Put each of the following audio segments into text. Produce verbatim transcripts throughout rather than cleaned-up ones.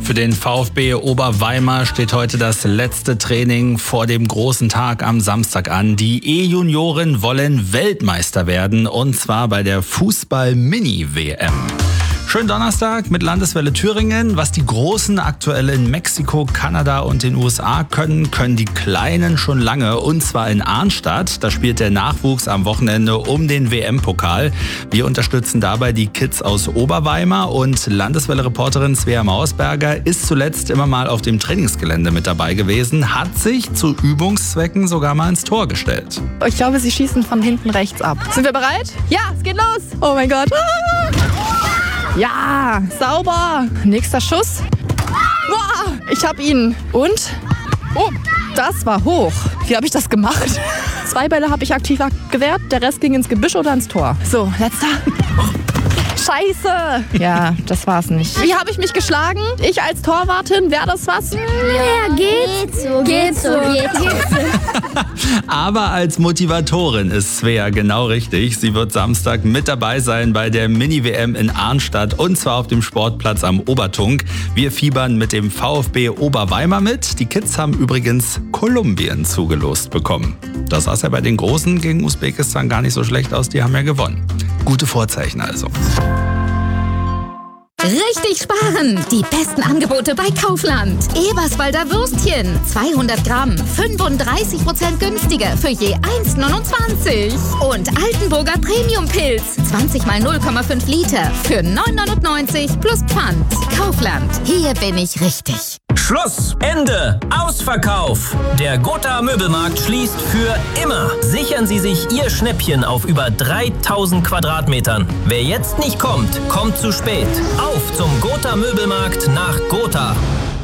Für den VfB Oberweimar steht heute das letzte Training vor dem großen Tag am Samstag an. Die E-Junioren wollen Weltmeister werden, und zwar bei der Fußball-Mini-W M. Schönen Donnerstag mit Landeswelle Thüringen. Was die Großen aktuell in Mexiko, Kanada und den U S A können, können die Kleinen schon lange. Und zwar in Arnstadt. Da spielt der Nachwuchs am Wochenende um den W M-Pokal. Wir unterstützen dabei die Kids aus Oberweimar. Und Landeswelle-Reporterin Svea Mausberger ist zuletzt immer mal auf dem Trainingsgelände mit dabei gewesen. Hat sich zu Übungszwecken sogar mal ins Tor gestellt. Ich glaube, sie schießen von hinten rechts ab. Sind wir bereit? Ja, es geht los. Oh mein Gott. Ja, sauber. Nächster Schuss. Boah, ich hab ihn. Und? Oh, das war hoch. Wie habe ich das gemacht? Zwei Bälle habe ich aktiv gewehrt, der Rest ging ins Gebüsch oder ins Tor. So, letzter. Scheiße. Ja, das war's nicht. Wie habe ich mich geschlagen? Ich als Torwartin, wäre das was? Ja, geht so, geht so, geht so. Aber als Motivatorin ist Svea genau richtig. Sie wird Samstag mit dabei sein bei der Mini-W M in Arnstadt, und zwar auf dem Sportplatz am Obertunk. Wir fiebern mit dem VfB Oberweimar mit. Die Kids haben übrigens Kolumbien zugelost bekommen. Das sah ja bei den Großen gegen Usbekistan gar nicht so schlecht aus. Die haben ja gewonnen. Gute Vorzeichen also. Richtig sparen! Die besten Angebote bei Kaufland. Eberswalder Würstchen, zweihundert Gramm, fünfunddreißig Prozent günstiger für je eins neunundzwanzig. Und Altenburger Premium-Pilz, zwanzig mal null Komma fünf Liter für neun neunundneunzig plus Pfand. Kaufland, hier bin ich richtig. Schluss! Ende! Ausverkauf! Der Gotha Möbelmarkt schließt für immer. Sichern Sie sich Ihr Schnäppchen auf über dreitausend Quadratmetern. Wer jetzt nicht kommt, kommt zu spät. Auf zum Gotha Möbelmarkt nach Gotha.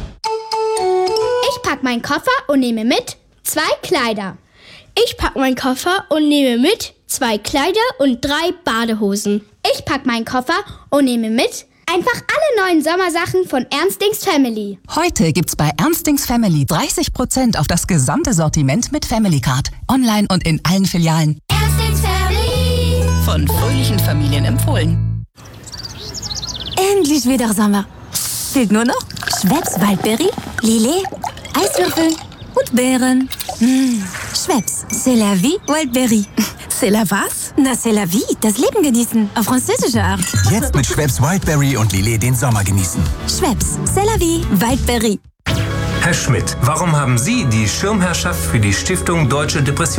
Ich pack meinen Koffer und nehme mit zwei Kleider. Ich pack meinen Koffer und nehme mit zwei Kleider und drei Badehosen. Ich pack meinen Koffer und nehme mit einfach alle neuen Sommersachen von Ernstings Family. Heute gibt's bei Ernstings Family dreißig Prozent auf das gesamte Sortiment mit Family Card. Online und in allen Filialen. Ernstings Family. Von fröhlichen Familien empfohlen. Endlich wieder Sommer. Fehlt nur noch Schweppes Waldberry, Lillet, Eiswürfel und Beeren. Mmh. Schweppes, c'est la vie, Waldberry. C'est la was? Na, c'est la vie, das Leben genießen, auf französische Art. Jetzt mit Schweppes Wildberry und Lillet den Sommer genießen. Schweppes, c'est la vie, Waldberry. Herr Schmidt, warum haben Sie die Schirmherrschaft für die Stiftung Deutsche Depression